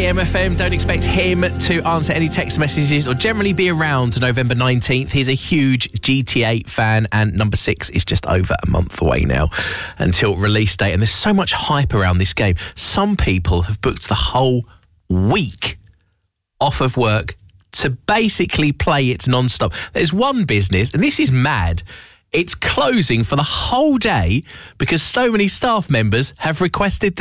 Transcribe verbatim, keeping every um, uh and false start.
M F M. Don't expect him to answer any text messages or generally be around November nineteenth. He's a huge G T A fan, and number six is just over a month away now until release date. And there's so much hype around this game. Some people have booked the whole week off of work to basically play it non-stop. There's one business, and this is mad, it's closing for the whole day because so many staff members have requested the